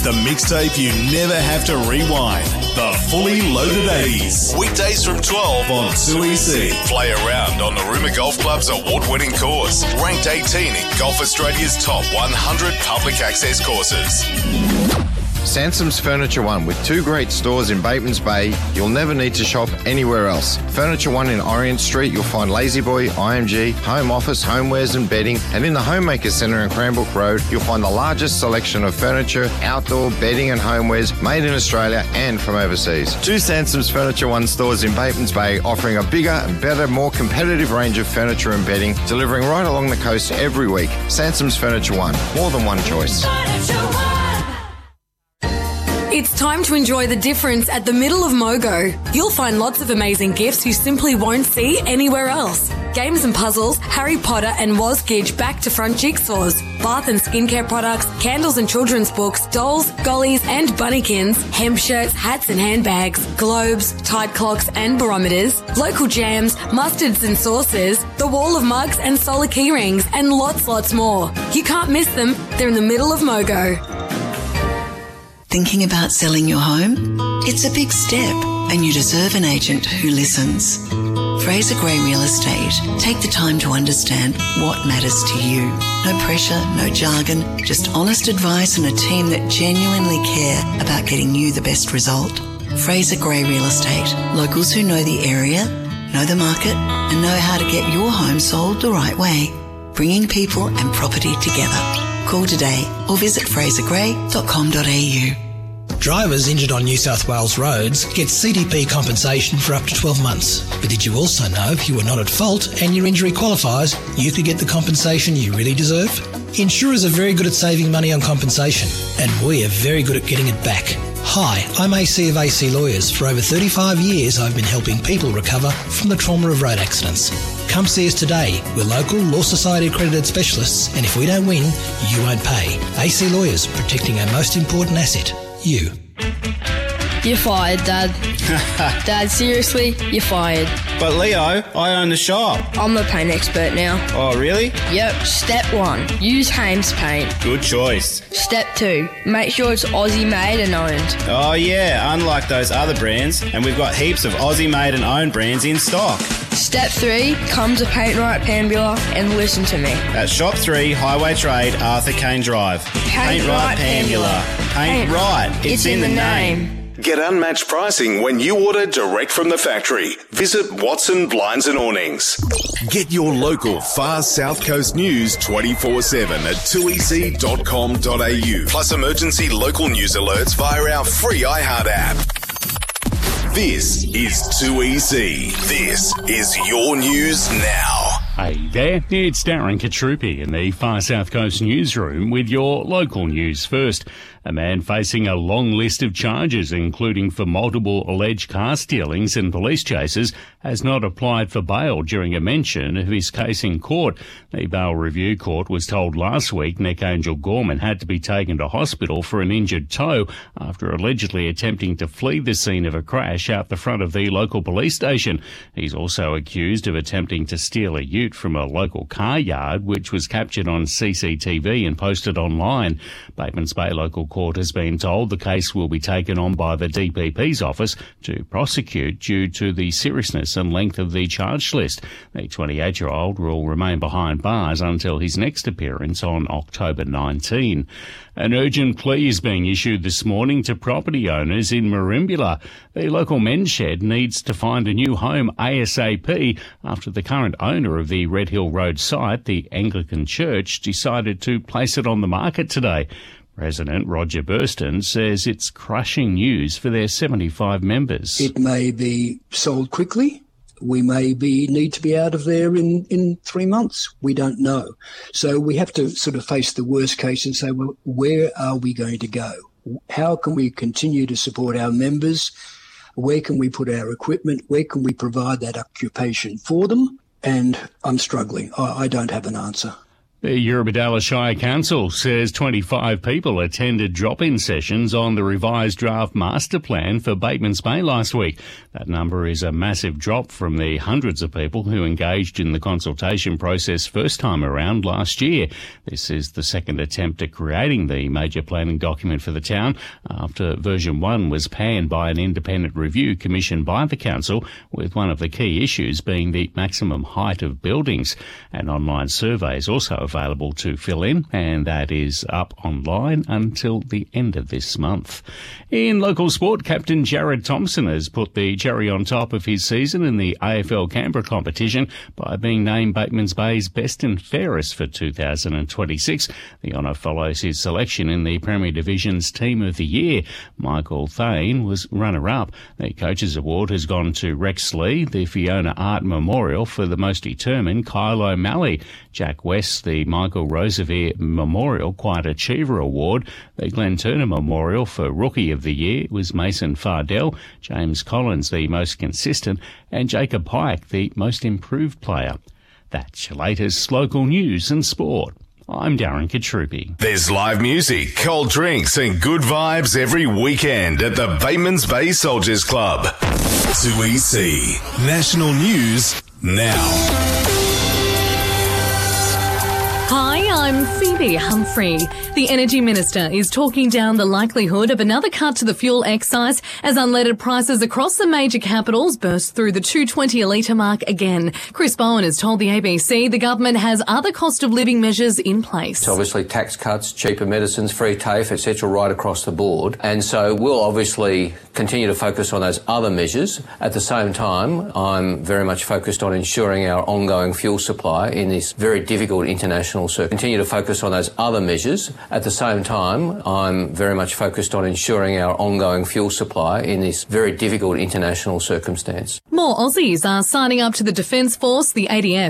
The mixtape you never have to rewind. The Fully Loaded 80s. Weekdays from 12 on 2EC. Play around on the Rumour Golf Club's award-winning course. Ranked 18 in Golf Australia's top 100 public access courses. Sansom's Furniture One. With 2 great stores in Batemans Bay, you'll never need to shop anywhere else. Furniture One in Orient Street, you'll find Lazy Boy, IMG, home office, homewares and bedding. And in the Homemaker Centre in Cranbrook Road, you'll find the largest selection of furniture, outdoor, bedding and homewares made in Australia and from overseas. 2 Sansom's Furniture One stores in Batemans Bay, offering a bigger and better, more competitive range of furniture and bedding, delivering right along the coast every week. Sansom's Furniture One. More than one choice. It's time to enjoy the difference at the middle of Mogo. You'll find lots of amazing gifts you simply won't see anywhere else. Games and puzzles, Harry Potter and Wozgidge back to front jigsaws, bath and skincare products, candles and children's books, dolls, gollies and bunnykins, hemp shirts, hats and handbags, globes, tide clocks and barometers, local jams, mustards and sauces, the wall of mugs and solar key rings and lots more. You can't miss them. They're in the middle of Mogo. Thinking about selling your home? It's a big step and you deserve an agent who listens. Fraser Gray Real Estate. Take the time to understand what matters to you. No pressure, no jargon, just honest advice and a team that genuinely care about getting you the best result. Fraser Gray Real Estate. Locals who know the area, know the market and know how to get your home sold the right way. Bringing people and property together. Call today or visit frasergray.com.au. Drivers injured on New South Wales roads get CTP compensation for up to 12 months. But did you also know if you were not at fault and your injury qualifies, you could get the compensation you really deserve? Insurers are very good at saving money on compensation, and we are very good at getting it back. Hi, I'm AC of AC Lawyers. For over 35 years, I've been helping people recover from the trauma of road accidents. Come see us today. We're local, Law Society accredited specialists, and if we don't win, you won't pay. AC Lawyers, protecting our most important asset, you. You're fired, Dad. Dad, seriously? You're fired. But Leo, I own the shop. I'm the paint expert now. Oh, really? Yep. Step 1, use Hames paint. Good choice. Step 2, make sure it's Aussie made and owned. Oh yeah, unlike those other brands, and we've got heaps of Aussie made and owned brands in stock. Step 3, come to Paint Right Pambula and listen to me. At Shop 3, Highway Trade, Arthur Kane Drive. Paint Right Pambula. Paint Right. It's in the name. Get unmatched pricing when you order direct from the factory. Visit Watson Blinds and Awnings. Get your local Far South Coast news 24/7 at 2ec.com.au. Plus emergency local news alerts via our free iHeart app. This is 2EC. This is your news now. Hey there, it's Darren Katrupi in the Far South Coast newsroom with your local news first. A man facing a long list of charges, including for multiple alleged car stealings and police chases, has not applied for bail during a mention of his case in court. The Bail Review Court was told last week Nick Angel Gorman had to be taken to hospital for an injured toe after allegedly attempting to flee the scene of a crash out the front of the local police station. He's also accused of attempting to steal a ute from a local car yard, which was captured on CCTV and posted online. Batemans Bay Local Court has been told the case will be taken on by the DPP's office to prosecute due to the seriousness and length of the charge list. The 28-year-old will remain behind bars until his next appearance on October 19. An urgent plea is being issued this morning to property owners in Merimbula. The local men's shed needs to find a new home ASAP after the current owner of the Red Hill Road site, the Anglican Church, decided to place it on the market today. President Roger Burston says it's crushing news for their 75 members. It may be sold quickly. We may need to be out of there in 3 months. We don't know. So we have to sort of face the worst case and say, well, where are we going to go? How can we continue to support our members? Where can we put our equipment? Where can we provide that occupation for them? And I'm struggling. I don't have an answer. The Eurobodalla Shire Council says 25 people attended drop-in sessions on the revised draft master plan for Batemans Bay last week. That number is a massive drop from the hundreds of people who engaged in the consultation process first time around last year. This is the second attempt at creating the major planning document for the town after version 1 was panned by an independent review commissioned by the council, with one of the key issues being the maximum height of buildings. An online survey is also available to fill in, and that is up online until the end of this month. In local sport, Captain Jared Thompson has put the cherry on top of his season in the AFL Canberra competition by being named Batemans Bay's best and fairest for 2026. The honour follows his selection in the Premier Division's Team of the Year. Michael Thane was runner-up. The Coaches Award has gone to Rex Lee, the Fiona Art Memorial for the most determined Kyle O'Malley, Jack West the Michael Roosevelt Memorial Quiet Achiever Award, the Glenn Turner Memorial for Rookie of the Year was Mason Fardell, James Collins the most consistent, and Jacob Pike the most improved player. That's your latest local news and sport. I'm Darren Katrupi. There's live music, cold drinks and good vibes every weekend at the Batemans Bay Soldiers Club. 2EC National News now. Hi, I'm Phoebe Humphrey. The Energy Minister is talking down the likelihood of another cut to the fuel excise as unleaded prices across the major capitals burst through the $2.20 a litre mark again. Chris Bowen has told the ABC the government has other cost of living measures in place. So obviously tax cuts, cheaper medicines, free TAFE, etc. right across the board. And so we'll obviously continue to focus on those other measures. At the same time, I'm very much focused on ensuring our ongoing fuel supply in this very difficult international continue to focus on those other measures. At the same time, I'm very much focused on ensuring our ongoing fuel supply in this very difficult international circumstance. More Aussies are signing up to the Defence Force, the ADF.